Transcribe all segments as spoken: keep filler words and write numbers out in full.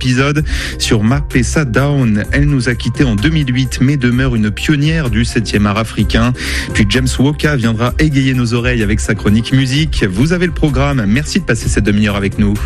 épisode sur Mapesa Down. Elle nous a quittés en deux mille huit, mais demeure une pionnière du septième art africain. Puis James Woka viendra égayer nos oreilles avec sa chronique musique. Vous avez le programme. Merci de passer cette demi-heure avec nous.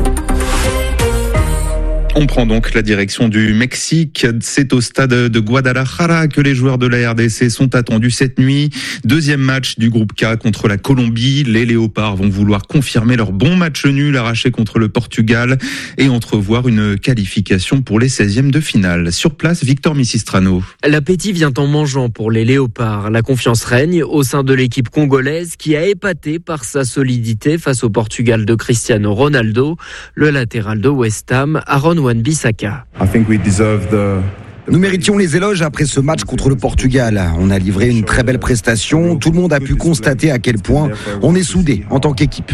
On prend donc la direction du Mexique. C'est au stade de Guadalajara que les joueurs de la R D C sont attendus cette nuit. Deuxième match du groupe K contre la Colombie. Les Léopards vont vouloir confirmer leur bon match nul arraché contre le Portugal et entrevoir une qualification pour les seizièmes de finale. Sur place, Victor Missistrano. L'appétit vient en mangeant pour les Léopards. La confiance règne au sein de l'équipe congolaise qui a épaté par sa solidité face au Portugal de Cristiano Ronaldo. Le latéral de West Ham, Aaron Wan-Bissaka. Nous méritions les éloges après ce match contre le Portugal. On a livré une très belle prestation. Tout le monde a pu constater à quel point on est soudés en tant qu'équipe.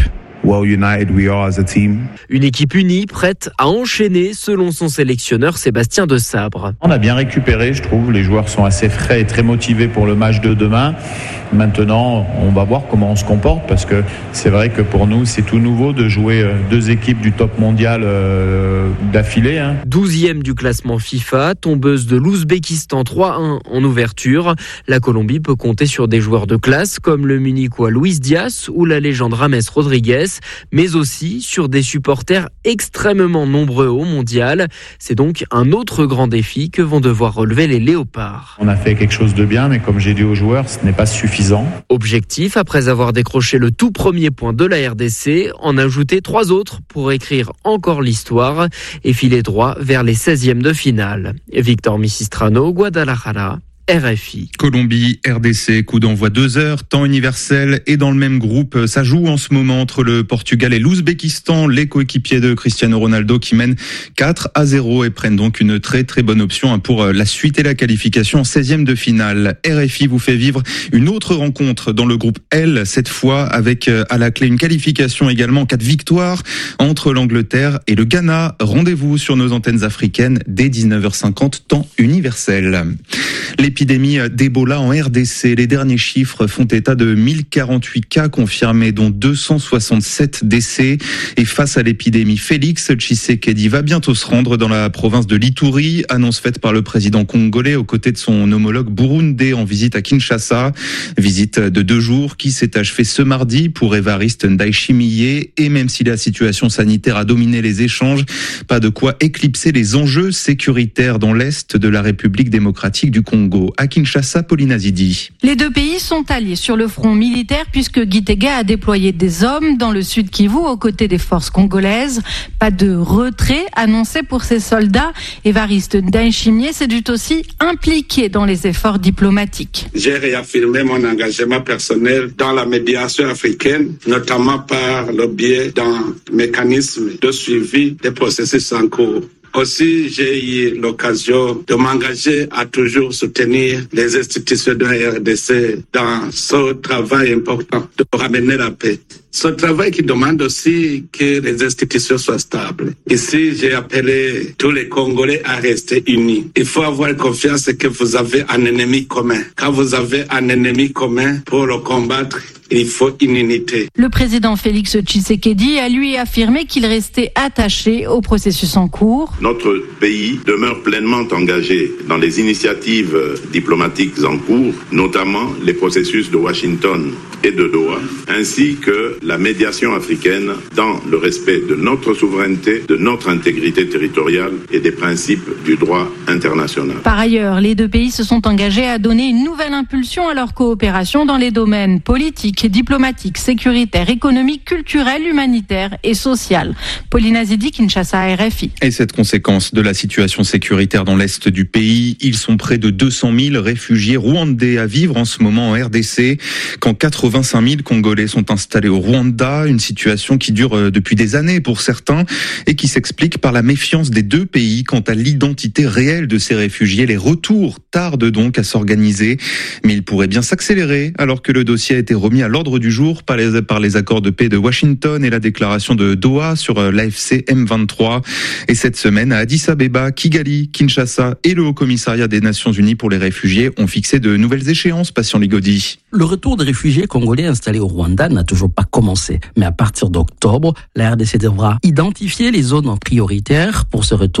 Une équipe unie, prête à enchaîner selon son sélectionneur Sébastien Desabre. On a bien récupéré, je trouve. Les joueurs sont assez frais et très motivés pour le match de demain. Maintenant, on va voir comment on se comporte parce que c'est vrai que pour nous, c'est tout nouveau de jouer deux équipes du top mondial euh, d'affilée. Hein. douzième du classement FIFA, tombeuse de l'Ouzbékistan trois un en ouverture. La Colombie peut compter sur des joueurs de classe comme le Munichois Luis Diaz ou la légende Rames Rodriguez, mais aussi sur des supporters extrêmement nombreux au mondial. C'est donc un autre grand défi que vont devoir relever les Léopards. On a fait quelque chose de bien, mais comme j'ai dit aux joueurs, ce n'est pas suffisant. Objectif, après avoir décroché le tout premier point de la R D C, en ajouter trois autres pour écrire encore l'histoire et filer droit vers les seizièmes de finale. Victor Missistrano, Guadalajara. R F I. Colombie, R D C, coup d'envoi deux heures, temps universel et dans le même groupe. Ça joue en ce moment entre le Portugal et l'Ouzbékistan, les coéquipiers de Cristiano Ronaldo qui mènent quatre à zéro et prennent donc une très très bonne option pour la suite et la qualification en seizième de finale. R F I vous fait vivre une autre rencontre dans le groupe L, cette fois avec à la clé une qualification également en cas de victoire entre l'Angleterre et le Ghana. Rendez-vous sur nos antennes africaines dès dix-neuf heures cinquante, temps universel. L'épidémie d'Ebola en R D C. Les derniers chiffres font état de mille quarante-huit cas confirmés, dont deux cent soixante-sept décès. Et face à l'épidémie, Félix Tshisekedi va bientôt se rendre dans la province de l'Ituri. Annonce faite par le président congolais aux côtés de son homologue burundais en visite à Kinshasa. Visite de deux jours qui s'est achevée ce mardi pour Évariste Ndayishimiye. Et même si la situation sanitaire a dominé les échanges, pas de quoi éclipser les enjeux sécuritaires dans l'est de la République démocratique du Congo. À Kinshasa, Pauline Azidi. Les deux pays sont alliés sur le front militaire puisque Gitega a déployé des hommes dans le sud Kivu aux côtés des forces congolaises. Pas de retrait annoncé pour ces soldats. Évariste Ndayishimiye s'est dû aussi impliqué dans les efforts diplomatiques. J'ai réaffirmé mon engagement personnel dans la médiation africaine, notamment par le biais d'un mécanisme de suivi des processus en cours. Aussi, j'ai eu l'occasion de m'engager à toujours soutenir les institutions de la R D C dans ce travail important de ramener la paix. Ce travail qui demande aussi que les institutions soient stables. Ici, j'ai appelé tous les Congolais à rester unis. Il faut avoir confiance que vous avez un ennemi commun. Quand vous avez un ennemi commun pour le combattre, il faut une unité. Le président Félix Tshisekedi a lui affirmé qu'il restait attaché au processus en cours. Notre pays demeure pleinement engagé dans les initiatives diplomatiques en cours, notamment les processus de Washington et de Doha, ainsi que la médiation africaine dans le respect de notre souveraineté, de notre intégrité territoriale et des principes du droit international. Par ailleurs, les deux pays se sont engagés à donner une nouvelle impulsion à leur coopération dans les domaines politiques, diplomatiques, sécuritaires, économiques, culturels, humanitaires et social. Pauline Azidi, Kinshasa, R F I. Et cette conséquence de la situation sécuritaire dans l'est du pays, ils sont près de deux cent mille réfugiés rwandais à vivre en ce moment en R D C, quand quatre-vingt-cinq mille Congolais sont installés au Rwanda, une situation qui dure depuis des années pour certains et qui s'explique par la méfiance des deux pays quant à l'identité réelle de ces réfugiés. Les retours tardent donc à s'organiser, mais ils pourraient bien s'accélérer alors que le dossier a été remis à l'ordre du jour par les, par les accords de paix de Washington et la déclaration de Doha sur l'A F C M vingt-trois. Et cette semaine, à Addis Abeba, Kigali, Kinshasa et le Haut-Commissariat des Nations Unies pour les réfugiés ont fixé de nouvelles échéances. Patient Ligodi. Le retour des réfugiés congolais installés au Rwanda n'a toujours pas commencé. Mais à partir d'octobre, la R D C devra identifier les zones prioritaires pour ce retour.